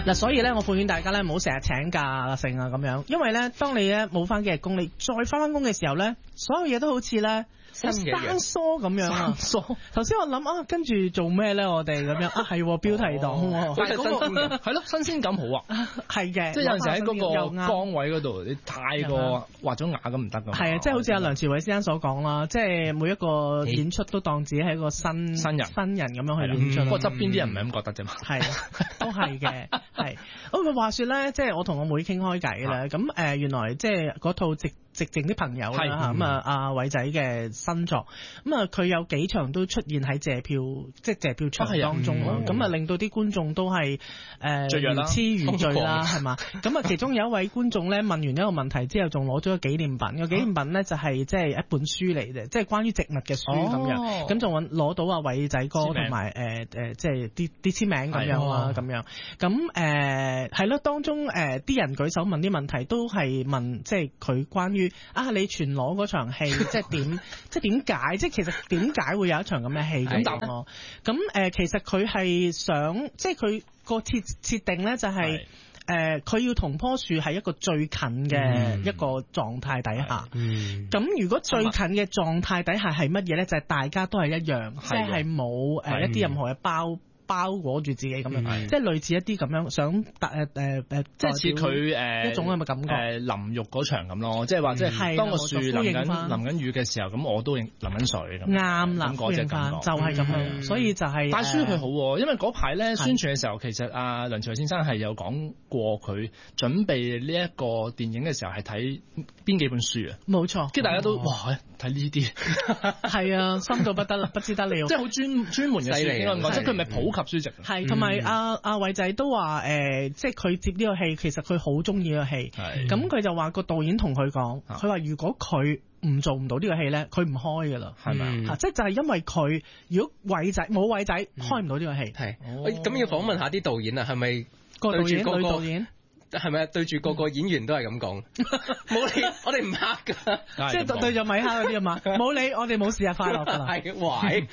嗱，所以咧，我奉勸大家咧，唔好成日請假性啊咁樣，因為咧，當你咧冇翻幾日工，你再翻工嘅時候咧，所有嘢都好似咧生疏咁樣啊。疏。頭先我諗啊，跟住做咩咧？我哋咁樣啊，係標題黨喎。 係咯，新鮮感好啊。 係嘅， 即係有陣時喺嗰個崗位嗰度，你太過畫咗牙咁唔得㗎。 係啊，即係好似阿梁朝偉先生所講啦，即係每一個演出都當自己係一個新人咁樣去演出。 不過側邊啲人唔係咁覺得啫嘛。 係，都係嘅，係。好，佢話說咧，即係我同我妹傾開偈啦。咁原來即係嗰套寂靜啲朋友啦嚇，咁阿偉仔嘅新作，咁佢有幾場都出現喺謝票場當中咯，咁令到啲觀眾都係如痴如醉啦，係嘛？咁其中有一位觀眾咧問完一個問題之後，仲攞咗個紀念品，個紀念品咧就係即係一本書嚟嘅，即係關於植物嘅書咁樣，咁仲攞到阿偉仔哥同埋即係啲簽名咁樣啦，咁樣，咁係咯，當中啲人舉手問啲問題，都係問即係佢關於你全裸嗰場戲，即係點解？即係其實點解會有一場咁嘅戲咁答我？咁其實佢係想，即係佢個設定咧就係佢要同棵樹係一個最近嘅一個狀態底下。咁如果最近嘅狀態底下係乜嘢咧？就係大家都係一樣，即係冇一啲任何嘅包裹住自己咁樣，即係類似一啲咁樣想即係似佢一種咁嘅感覺， 淋浴嗰場咁咯，即係話即係當個樹淋緊雨嘅時候，咁我都淋緊水咁。 啱啦，呼應翻就係咁樣，所以就係。 但係書佢好，因為嗰排咧宣傳嘅時候，其實阿梁朝偉先生係有講過佢準備呢一個電影嘅時候係睇邊幾本書啊？冇錯，跟住大家都哇睇呢啲，係啊，深到不知得了， 即係好專門嘅書應該講，即係佢唔係普及書籍。 係，同埋阿偉仔都話即係佢接呢個戲，其實佢好中意呢個戲。咁佢就話個導演同佢講，佢話如果佢做唔到呢個戲咧，佢唔開噶啦，係咪？即係就係因為佢如果偉仔冇偉仔，開唔到呢個戲。係， 咁要訪問下啲導演啊，係咪個導演女導演？ 係咪對住個個演員都係咁講？冇理，我哋唔拍噶， 即係對住米哈嗰啲啊嘛，冇理，我哋冇事啊，快樂噶啦。 係，喂，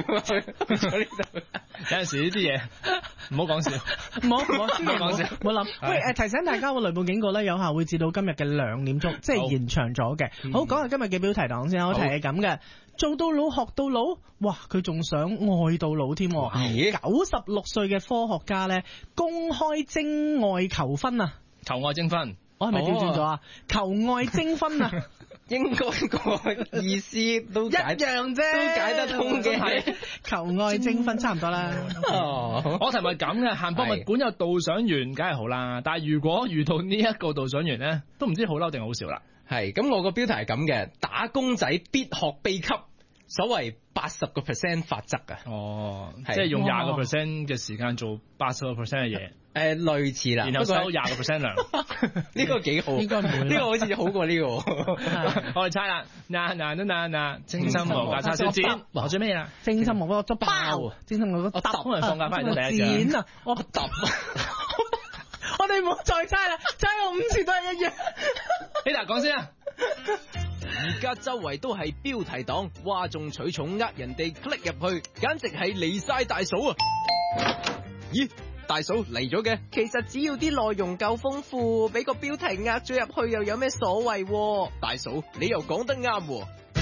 有陣時呢啲嘢唔好講笑， 唔好講笑，唔好諗。喂，提醒大家，個雷暴警告咧有效會至到今日嘅2點鐘，即係延長咗嘅。好，講下今日嘅標題黨先，我提係咁嘅。做到老學到老，哇！佢仲想愛到老添。96歲嘅科學家咧，公開徵愛求婚啊！ 求愛徵婚， 我係咪調轉咗啊？求愛徵婚啊！ 應該個意思都一樣啫，都解得通嘅。係求愛徵婚差唔多啦。 我係咪咁嘅？行博物館有導賞員，梗係好啦。但係如果遇到呢一個導賞員咧，都唔知好嬲定好笑啦。 係咁，我個標題係咁嘅，打工仔必學秘笈，所謂80% 法則啊。 即係用20% 嘅時間做80% 嘅嘢。 類似啦， 然後收20% 糧。 呢個幾好，應該唔會。呢個好似好過呢個。 我哋猜啦，嗱，精心無價叉燒剪，學咗咩啦？ 精心無價咗包，精心無價揼， 可能放假翻嚟第一日。 剪啊，我揼。我哋唔好再猜啦，猜我5次都係一樣。 希達講先啊！ 而家周圍都係標題黨，嘩眾取寵呃人哋 click 入去，簡直係離晒大嫂啊！咦，大嫂嚟咗嘅？ 其實只要啲內容夠豐富，俾個標題呃咗入去又有咩所謂？ 大嫂，你又講得啱喎。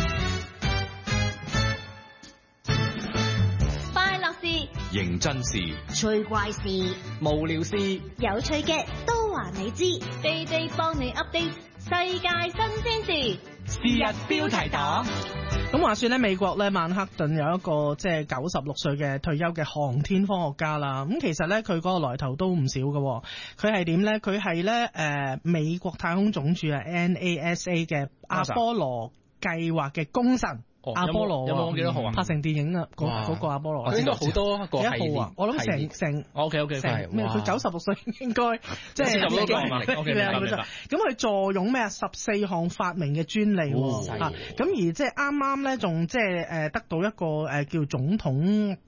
快樂事、 認真事、 趣怪事、 無聊事、 有趣嘅都話你知，地地幫你 update 世界新鮮事。 是日標題黨。咁話說咧，美國咧曼克頓有一個即係96歲嘅退休嘅航天科學家啦。咁其實咧佢嗰個來頭都唔少嘅。佢係點咧？佢係咧美國太空總署啊 NASA 嘅阿波羅計劃嘅功臣。阿波羅有冇幾多號啊？ 拍成電影啊！嗰個阿波羅， 應該好多個系列。 我諗成 OK 咩？佢96歲應該即係咁多嘛？OK 明白。 咁佢坐擁咩14項發明嘅專利咁而即係啱啱咧，仲即係得到一個叫總統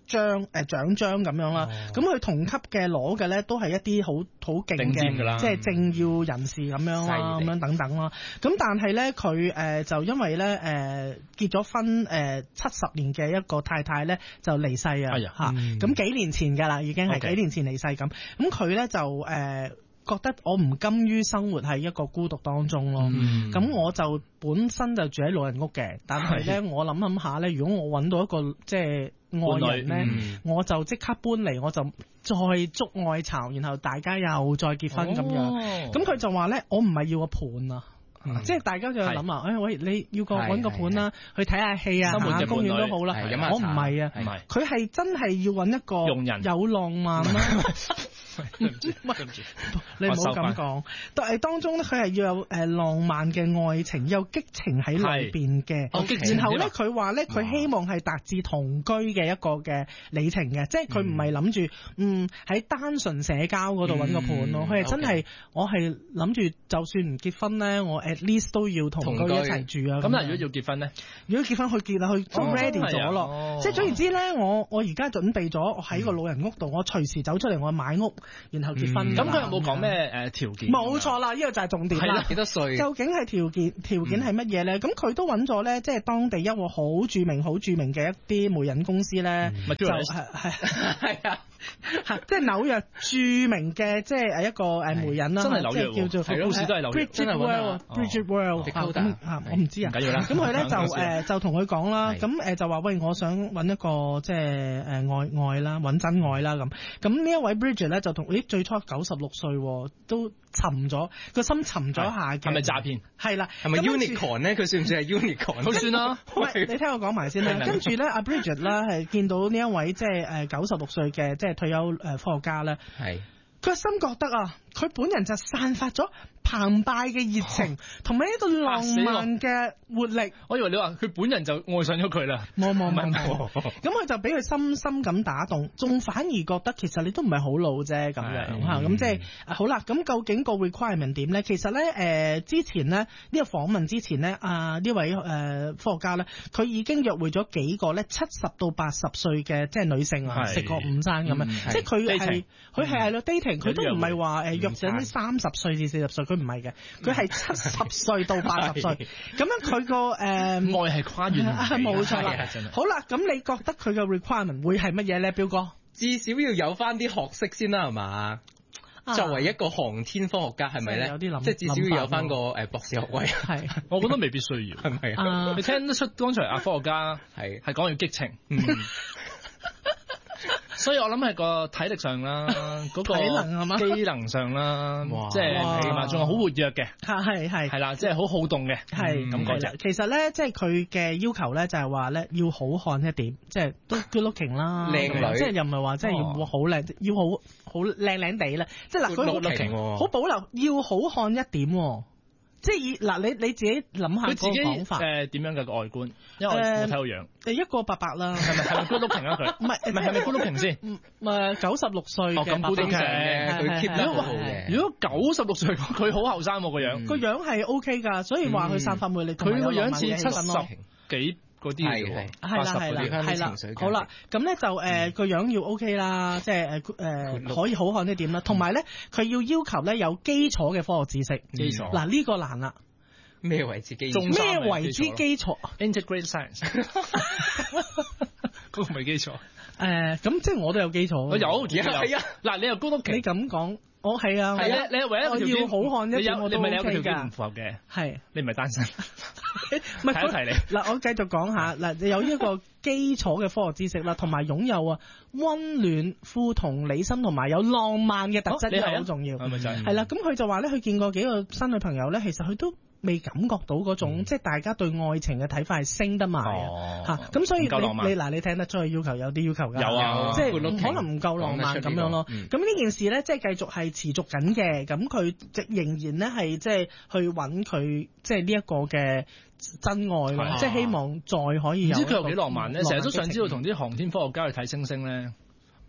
獎章咁樣啦。咁佢同級嘅攞嘅咧都係一啲好勁嘅，即係政要人士咁樣啦，咁樣等等啦。咁但係咧佢就因為咧結咗婚70年嘅一個太太咧就離世啊嚇。咁幾年前㗎啦，已經係幾年前離世咁。咁佢咧就覺得我唔甘於生活喺一個孤獨當中咯，咁我就本身就住喺老人屋嘅，但係咧我諗下咧，如果我揾到一個即係愛人咧，我就即刻搬嚟，我就再築愛巢，然後大家又再結婚咁樣。咁佢就話咧，我唔係要個伴啊。即係大家就諗啊，喂，你要揾個伴啦，去睇下戲啊，行公園都好啦。我唔係啊，佢係真係要揾一個有浪漫啦。你唔好咁講，但係當中咧，佢係要有浪漫嘅愛情，有激情喺裏邊嘅。然後咧，佢話咧，佢希望係達至同居嘅一個嘅里程嘅，即係佢唔係諗住喺單純社交嗰度揾個伴咯。佢係真係，我係諗住就算唔結婚咧，我 at least 都要同居一齊住啊。 咁但係如果要結婚咧， 如果結婚去結啦，佢都 ready 咗咯。即係總言之咧，我而家準備咗喺個老人屋度，我隨時走出嚟，我買屋。然後結婚。咁佢有冇講咩條件？ 冇錯啦，呢個就係重點啦。 幾多歲？究竟係條件係乜嘢咧？咁佢都揾咗咧，即係當地一個好著名嘅一啲媒人公司咧，就係啊。即係紐約著名嘅，即係一個媒人啦， 真係紐約， 即係叫做故事都係紐約。 Bridget World，我唔知啊。 唔緊要啦。 咁佢咧就同佢講啦，咁就話喂，我想揾一個即係愛啦，揾真愛啦咁。咁呢一位 Bridget 咧就同最初96歲都沉咗個心沉咗下嘅。 係咪詐騙？ 係啦。 係咪 unicorn 咧？佢算唔算係 unicorn？ 都算啦。 喂，你聽我講埋先啦。跟住咧，阿 Bridget 咧係見到呢一位即係96歲嘅即係退休科學家咧，佢心覺得啊，佢本人就散發咗澎湃嘅熱情，同埋一個浪漫嘅活力。 我以為你話佢本人就愛上咗佢啦。 冇。咁佢就俾佢深深咁打動，仲反而覺得其實你都唔係好老啫咁樣嚇。咁即係好啦。咁究竟個 requirement 點咧？其實咧之前咧呢個訪問之前咧，呢位科學家咧，佢已經約會咗幾個咧70到80歲嘅即係女性啊，食過午餐咁樣。即係佢係咯 dating，佢都唔係話約咗啲30歲至40歲。佢唔係嘅，佢係70歲到80歲，咁樣佢個愛係跨越冇錯啦。好啦，咁你覺得佢嘅 requirement 會係乜嘢咧，彪哥？ 至少要有翻啲學識先啦，係嘛？作為一個航天科學家，係咪咧？ 有啲諗， 即係至少要有翻個博士學位。 係， 我覺得未必需要， 係咪啊？ 你聽得出剛才科學家係講要激情。所以我諗係個體力上啦，嗰個機能上啦，即係起碼仲係好活躍嘅，係啦，即係好好動嘅， 係咁講就。其實咧，即係佢嘅要求咧，就係話咧要好看一點，即係都 good looking 啦， 靚女， 即係又唔係話即係要好靚，要好靚靚地咧，即係嗱佢好保留，要好看一點。即係嗱，你自己諗下嗰個講法。 點樣嘅外觀？因為我冇睇到樣。 一個伯伯啦， 係咪 good looking 啊佢？唔係咪 good looking 先 ？96歲嘅咁 good looking 嘅， 佢 keep 得好嘅。 如果96歲佢好後生喎個樣， 個樣係 OK 㗎，所以話佢散發魅力。 佢個樣似70幾。嗰啲係啦，好啦，咁咧就個樣要 OK 啦，即係可以好看一點啦，同埋咧佢要求咧有基礎嘅科學知識。 基礎嗱呢個難啦， 咩為之基礎？ 咩為之基礎 ？Integrated science 嗰個唔係基礎。 咁即係我都有基礎。 我有，係啊。嗱，你又高屋企， 你咁講。我係啊， 係啊，你係唯一一個條件要好看一點，我都 OK 㗎。 你咪有個條件唔符合嘅，係你唔係單身。 唔係提一提你嗱，我繼續講下嗱，你有一個基礎嘅科學知識啦，同埋擁有溫暖、富同理心同埋有浪漫嘅特質，呢個好重要。係咪就係啦？咁佢就話咧，佢見過幾個新女朋友咧，其實佢都未感覺到嗰種即係大家對愛情嘅睇法係升得埋啊！咁所以你聽得出去要求有啲要求㗎， 有啊， 即係可能唔夠浪漫咁樣咯。咁呢件事咧，即係繼續係持續緊嘅。咁佢仍然咧係即係去揾佢即係呢一個嘅真愛，即係希望再可以有。 唔知佢有幾浪漫咧？成日都想知道同啲航天科學家去睇星星咧，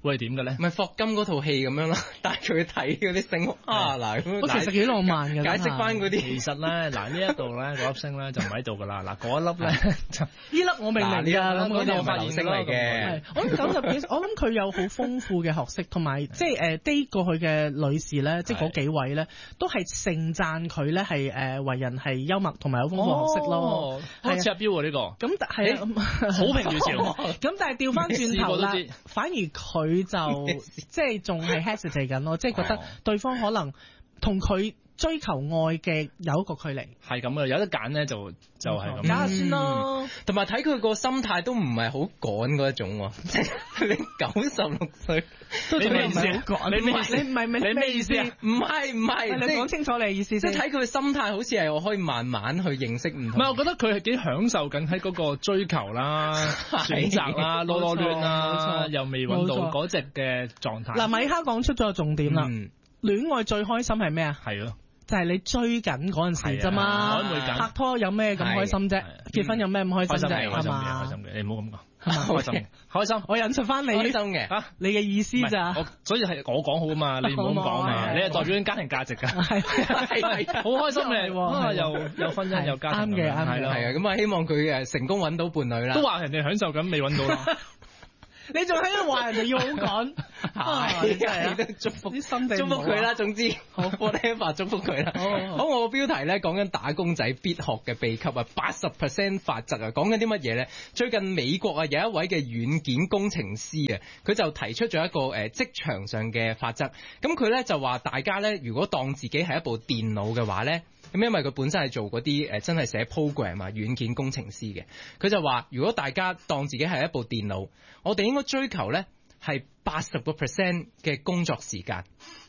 會係點嘅咧？ 咪霍金嗰套戲咁樣咯，帶佢去睇嗰啲星嗱咁。 其實幾浪漫嘅。 解釋翻嗰啲。 其實咧嗱呢一度咧嗰粒星咧就唔喺度㗎啦。嗱嗰一粒咧就呢粒我明㗎，咁嗰啲係流星嚟嘅。 我諗90幾，我諗佢有好豐富嘅學識，同埋即係date 過去嘅女士咧，即係嗰幾位咧，都係盛讚佢咧係為人係幽默同埋有豐富學識咯。 好似阿標喎呢個。 咁係好評如潮。 咁但係調翻轉頭啦，反而佢就即係仲係 hesitate 緊咯，即係覺得對方可能同佢追求愛嘅有一個距離。 係咁嘅，有得揀咧就係咁。 揀下先咯。 同埋睇佢個心態都唔係好趕嗰一種喎，即係你96歲， 你咩意思？你咩意思啊？ 唔係， 你講清楚你嘅意思先。 即係睇佢嘅心態，好似係我可以慢慢去認識唔同。 唔係，我覺得佢係幾享受緊喺嗰個追求啦、選擇啦、囉囉攣啦，又未揾到嗰隻嘅狀態。 嗱，米哈講出咗個重點啦，戀愛最開心係咩啊？ 係咯。 就係你追緊嗰陣時啫嘛，拍拖有咩咁開心啫？結婚有咩咁開心啫？ 開心嘅，你唔好咁講，開心， 我引述翻你開心嘅嚇，你嘅意思咋？ 所以係我講好啊嘛，你唔好咁講嘅，你係代表緊家庭價值㗎，係好開心嘅，又婚姻又家庭， 啱嘅， 係啦，係啊，咁啊希望佢成功揾到伴侶啦。 都話人哋享受緊，未揾到啦。 你仲喺度話人哋要好趕， 係祝福啲心地，祝福佢啦。總之，好 whatever 祝福佢啦。好，我個標題咧講緊打工仔必學嘅秘笈啊，80% 法則啊，講緊啲乜嘢咧？最近美國啊有一位嘅軟件工程師啊，佢就提出咗一個職場上嘅法則。咁佢咧就話大家咧，如果當自己係一部電腦嘅話咧。咁因為佢本身係做嗰啲真係寫 program 啊軟件工程師嘅，佢就話如果大家當自己係一部電腦，我哋應該追求咧係80% 嘅工作時間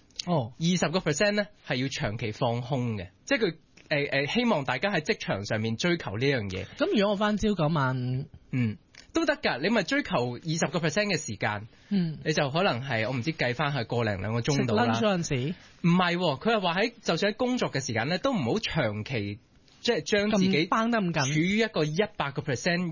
，20% 咧係要長期放空嘅，即係佢希望大家喺職場上面追求呢樣嘢。 咁如果我翻朝9晚， 都得㗎，你咪追求20% 嘅時間，你就可能係我唔知計翻係1零2個鐘度啦。 食 lunch 嗰陣時， 唔係，佢係話就算喺工作嘅時間咧，都唔好長期即係將自己繃得咁緊， 處於一個100%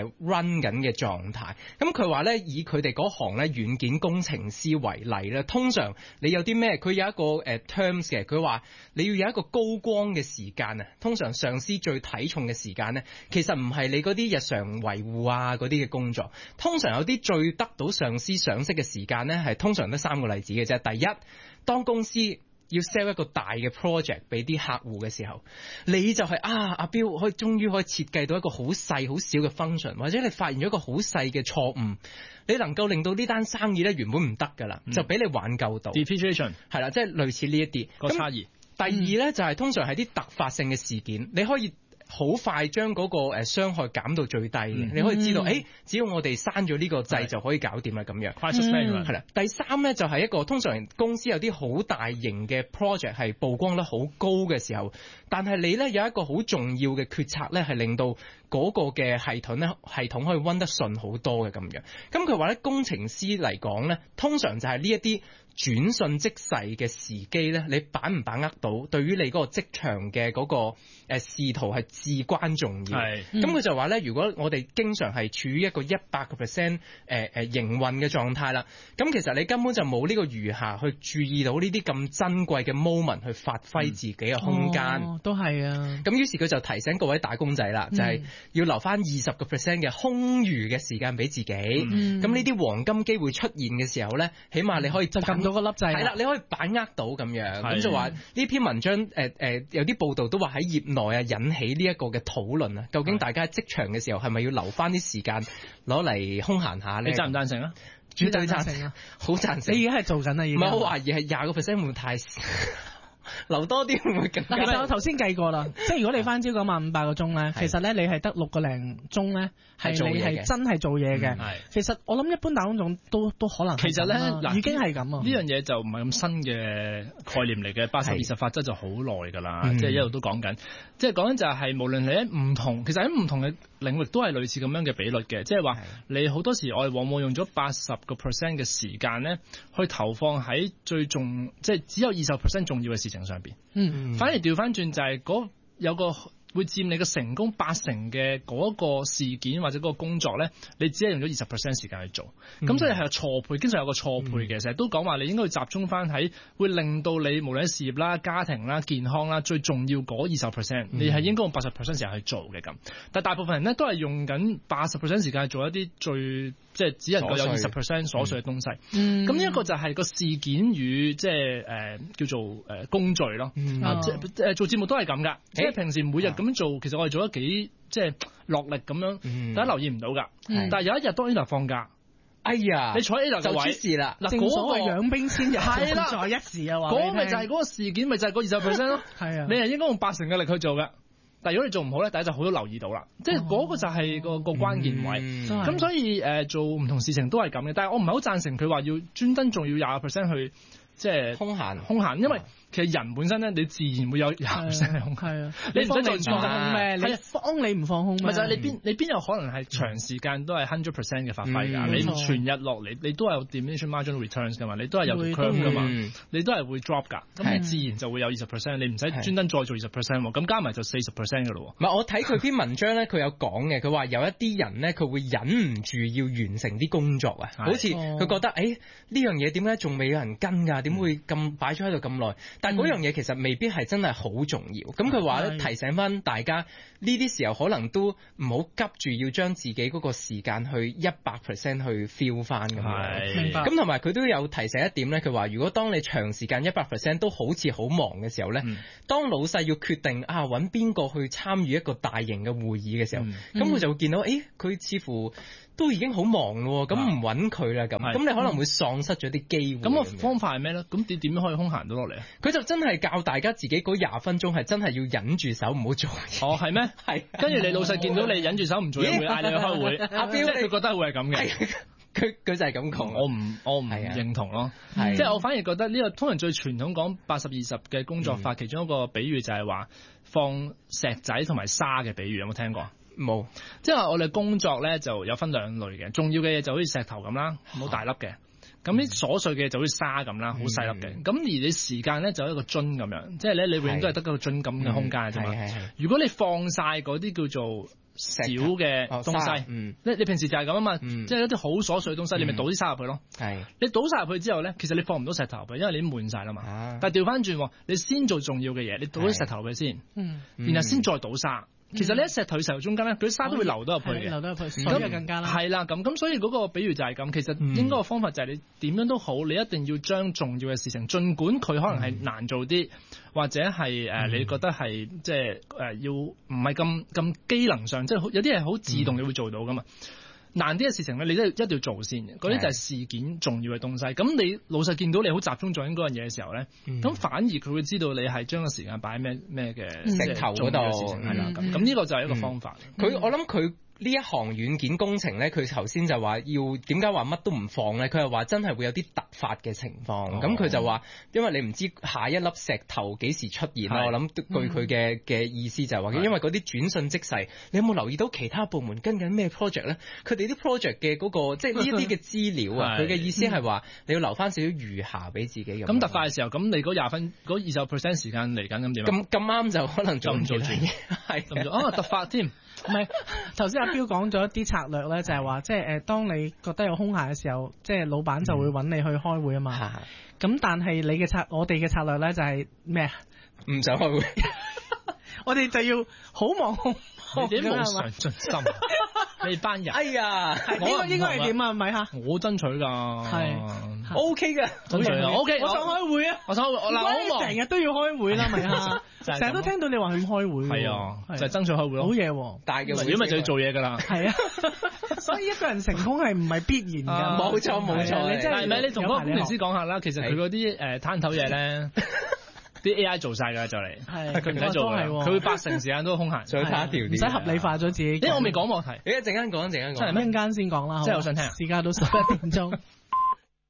run 緊嘅狀態。咁佢話咧，以佢哋嗰行咧軟件工程師為例咧，通常你有啲咩？佢有一個terms 嘅，佢話你要有一個高光嘅時間啊。通常上司最睇重嘅時間咧，其實唔係你嗰啲日常維護啊嗰啲嘅工作。通常有啲最得到上司賞識嘅時間咧，係通常得3個例子嘅啫。第一，當公司要 sell 一個大嘅 project 俾啲客戶嘅時候，你就係阿彪終於可以設計到一個好細好少嘅 function， 或者你發現咗一個好細嘅錯誤，你能夠令到呢單生意咧原本唔得㗎啦，就俾你挽救到。 Depreciation 係啦，即係類似呢一啲個差異。 第二咧就係通常係啲突發性嘅事件，你可以好快將嗰個傷害減到最低嘅，你可以知道，只要我哋刪咗呢個掣就可以搞掂啦咁樣。係啦，第三咧就係一個通常公司有啲好大型嘅 project 係曝光得好高嘅時候，但係你咧有一個好重要嘅決策咧係令到嗰個嘅系統可以温得順好多嘅咁樣。咁佢話咧工程師嚟講咧，通常就係呢一啲轉瞬即逝嘅時機咧，你把唔把握到，對於你嗰個職場嘅嗰個仕途係至關重要。咁佢就話咧，如果我哋經常係處於一個100%營運嘅狀態啦，咁其實你根本就冇呢個餘下去注意到呢啲咁珍貴嘅 moment 去發揮自己嘅空間。 都係啊。 咁於是佢就提醒各位打工仔啦，就係要留翻20% 嘅空餘嘅時間俾自己。咁呢啲黃金機會出現嘅時候咧，起碼你可以就撳到個粒掣。係啦，你可以把握到咁樣。咁就話呢篇文章有啲報道都話喺業內啊引起呢一個嘅討論啊，究竟大家喺職場嘅時候係咪要留翻啲時間攞嚟空閒下咧？ 你贊唔贊成啊？ 絕對贊成啊！好贊成。 你而家係做緊啊？ 唔係，我懷疑係20% 會唔會太少？留多啲會唔會更加？ 其實我頭先計過啦，即係如果你翻朝9晚500個鐘咧，其實咧你係得6個零鐘咧係你係真係做嘢嘅。其實我諗一般打工種都可能。其實咧已經係咁啊。 呢樣嘢就唔係咁新嘅概念嚟嘅，80-20法則就好耐㗎啦，即係一路都講緊。即係講緊就係無論你喺唔同，其實喺唔同嘅領域都係類似咁樣嘅比率嘅，即係話你好多時我哋往往用咗80% 嘅時間咧，去投放喺最重，即係只有20% 重要嘅事情上邊。反而調翻轉就係有個會佔你嘅成功80%嘅嗰個事件或者嗰個工作咧，你只係用咗20% 時間去做。咁所以係錯配，經常有個錯配嘅，成日都講話你應該要集中翻喺會令到你無論喺事業啦、家庭啦、健康啦最重要嗰20%，你係應該用80% 時間去做嘅咁。但大部分人咧都係用緊80% 時間去做一啲最即係只能夠有20% 瑣碎嘅東西。咁呢一個就係個事件與即係叫做工序咯。做節目都係咁噶，即係平時每日咁樣做，其實我哋做得幾即係落力咁樣，大家留意唔到噶。但係有一日當 A 放假， 哎呀， 你坐喺 A 就出事啦。 嗱，正所謂養兵千日，係啦，在一時啊，話嗰咪就係嗰個事件，咪就係嗰20% 咯。係啊，你係應該用80%嘅力去做噶。但係如果你做唔好咧，大家就好多留意到啦。即係嗰個就係個關鍵位。咁所以做唔同事情都係咁嘅。但係我唔係好贊成佢話要專登仲要20% 去即係空閒，因為其實人本身咧，你自然會有20%嘅空閒。係啊，你唔使做放空咩？你放你唔放空咩？咪就係你邊有可能係長時間都係100% 嘅發揮㗎？你全日落嚟，你都係有 diminishing marginal returns 㗎嘛？你都係有 curve 㗎嘛？你都係會 drop 㗎。咁你自然就會有20%，你唔使專登再做20%喎。咁加埋就40% 㗎咯喎。 唔係，我睇佢篇文章咧，佢有講嘅，佢話有一啲人咧，佢會忍唔住要完成啲工作啊，好似佢覺得呢樣嘢點解仲未有人跟㗎？點會咁擺咗喺度咁耐？但係嗰樣嘢其實未必係真係好重要。咁佢話咧，提醒翻大家呢啲時候可能都唔好急住要將自己嗰個時間去100% 去 feel 翻咁樣。明白。咁同埋佢都有提醒一點咧，佢話如果當你長時間100% 都好似好忙嘅時候咧，當老細要決定揾邊個去參與一個大型嘅會議嘅時候，咁佢就會見到佢似乎都已經好忙咯，咁唔揾佢啦，咁你可能會喪失咗啲機會。 咁個方法係咩咧？咁點樣可以空閒到落嚟啊？ 佢就真係教大家自己嗰20分鐘係真係要忍住手唔好做。 哦，係咩？係。跟住你老細見到你忍住手唔做，會嗌你去開會。阿彪，佢覺得會係咁嘅。 佢就係咁講。 我唔認同咯。即係我反而覺得呢個通常最傳統講80-20嘅工作法，其中一個比喻就係話放石仔同埋沙嘅比喻，有冇聽過？ 冇。 即係我哋工作咧就有分兩類嘅，重要嘅嘢就好似石頭咁啦，好大粒嘅。咁啲瑣碎嘅就好似沙咁啦，好細粒嘅。咁而你時間咧就一個樽咁樣，即係咧你永遠都係得個樽咁嘅空間啫嘛。如果你放晒嗰啲叫做小嘅東西，你平時就係咁啊嘛，即係一啲好瑣碎嘅東西，你咪倒啲沙入去咯。你倒晒入去之後咧，其實你放唔到石頭入去，因為你已經滿晒啦嘛。但係調翻轉，你先做重要嘅嘢，你倒啲石頭入去先，然後先再倒沙。其實你喺石頭與石頭中間咧，佢啲沙都會流到入去嘅，流到入去，水就更加啦。係啦，咁所以嗰個比喻就係咁。其實應該個方法就係你點樣都好，你一定要將重要嘅事情，儘管佢可能係難做啲，或者係你覺得係即係要唔係咁機能上，即係有啲係好自動你會做到噶嘛。難啲嘅事情咧，你都一定要做先嘅。嗰啲就係事件重要嘅東西。咁你老細見到你好集中做緊嗰樣嘢嘅時候咧，咁反而佢會知道你係將個時間擺喺咩嘅石頭嗰度， 係啦。咁呢個就係一個方法。 我諗佢呢一行軟件工程咧，佢頭先就話要點解話乜都唔放咧？佢係話真係會有啲突發嘅情況。咁佢就話，因為你唔知下一粒石頭幾時出現啦。我諗據佢嘅意思就係話，因為嗰啲轉瞬即逝。你有冇留意到其他部門跟緊咩 project 咧？佢哋啲 project 嘅嗰個即係呢一啲嘅資料啊。佢嘅意思係話你要留翻少少餘下俾自己咁。 咁突發嘅時候，咁你嗰20% 時間嚟緊咁點啊？ 咁啱就可能做唔做住， 係突發添。 唔係，頭先阿彪講咗一啲策略咧，就係話即係當你覺得有空閒嘅時候，即係老闆就會揾你去開會啊嘛。咁但係我哋嘅策略咧就係咩啊？ 唔想開會， 我哋就要好忙好忙， 你哋冇上進心，你班人。 哎呀， 應該係點啊？咪嚇， 我爭取㗎， 係 OK 嘅， 爭取 OK。 我想開會啊！我想嗱，我成日都要開會啦，咪嚇。成日都聽到你話去開會， 係啊，就係爭取開會咯。 好嘢喎！ 大嘅會， 如果咪就要做嘢㗎啦。 係啊，所以一個人成功係唔係必然㗎？ 冇錯， 你真係你同嗰個工程師講下啦。其實佢嗰啲攤頭嘢咧，啲 AI 做晒㗎就嚟，佢唔使做㗎，佢會80%時間都空閒。 再睇一條， 唔使合理化咗自己。 因為我未講話題， 一陣間講， 一陣間先講啦。 真係好想聽。 時間到11點鐘。